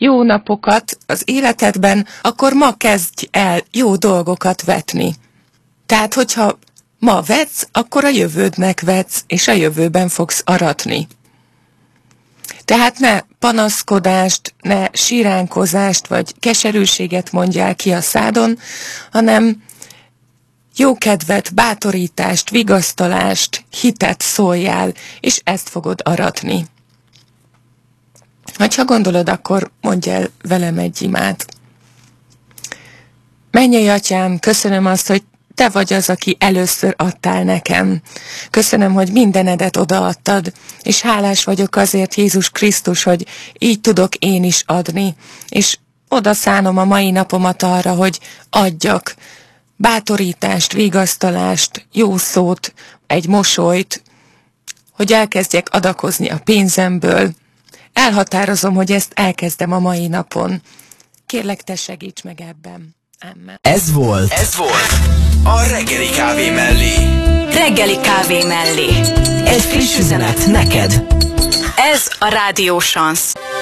jó napokat az életedben, akkor ma kezdj el jó dolgokat vetni. Tehát, hogyha ma vetsz, akkor a jövődnek vetsz, és a jövőben fogsz aratni. Tehát ne panaszkodást, ne siránkozást, vagy keserűséget mondjál ki a szádon, hanem jókedvet, bátorítást, vigasztalást, hitet szóljál, és ezt fogod aratni. Ha gondolod, akkor mondj el velem egy imát. Mennyei Atyám, köszönöm azt, hogy Te vagy az, aki először adtál nekem. Köszönöm, hogy mindenedet odaadtad, és hálás vagyok azért, Jézus Krisztus, hogy így tudok én is adni, és oda szánom a mai napomat arra, hogy adjak bátorítást, vigasztalást, jó szót, egy mosolyt, hogy elkezdjek adakozni a pénzemből. Elhatározom, hogy ezt elkezdem a mai napon. Kérlek, Te segíts meg ebben. Amen. Ez volt a reggeli kávé mellé. Reggeli kávé mellé. Egy friss üzenet neked. Ez a Rádió Chance.